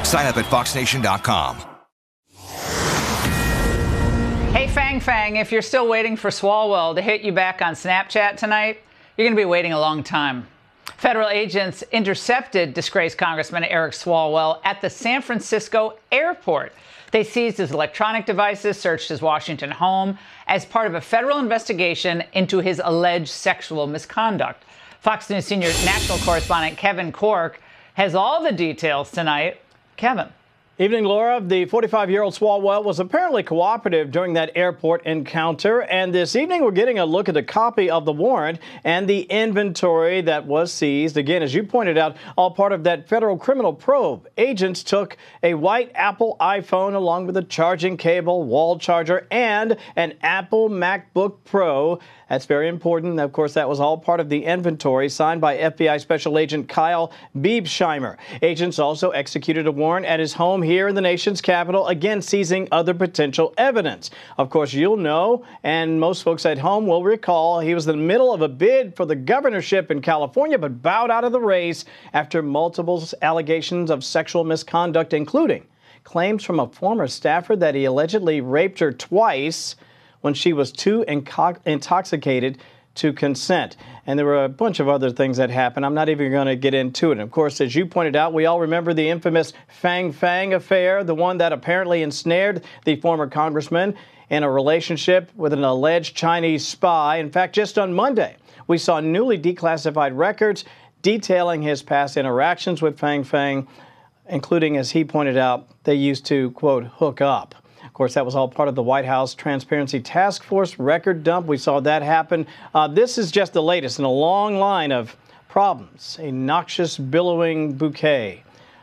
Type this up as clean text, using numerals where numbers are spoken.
Sign up at foxnation.com. Hey, Fang, if you're still waiting for Swalwell to hit you back on Snapchat tonight, you're going to be waiting a long time. Federal agents intercepted disgraced Congressman Eric Swalwell at the San Francisco airport. They seized his electronic devices, searched his Washington home as part of a federal investigation into his alleged sexual misconduct. Fox News senior national correspondent Kevin Corke has all the details tonight. Kevin. Evening, Laura. The 45-year-old Swalwell was apparently cooperative during that airport encounter. And this evening, we're getting a look at a copy of the warrant and the inventory that was seized. Again, as you pointed out, all part of that federal criminal probe. Agents took a white Apple iPhone along with a charging cable, wall charger, and an Apple MacBook Pro. That's very important. Of course, that was all part of the inventory signed by FBI Special Agent Kyle Biebsheimer. Agents also executed a warrant at his home here in the nation's capital, again seizing other potential evidence. Of course, you'll know, and most folks at home will recall, he was in the middle of a bid for the governorship in California, but bowed out of the race after multiple allegations of sexual misconduct, including claims from a former staffer that he allegedly raped her twice when she was too intoxicated to consent. And there were a bunch of other things that happened. I'm not even going to get into it. And of course, as you pointed out, we all remember the infamous Fang affair, the one that apparently ensnared the former congressman in a relationship with an alleged Chinese spy. In fact, just on Monday, we saw newly declassified records detailing his past interactions with Fang, including, as he pointed out, they used to, quote, hook up. Of course, that was all part of the White House Transparency Task Force record dump. We saw that happen. This is just the latest in a long line of problems, a noxious, billowing bouquet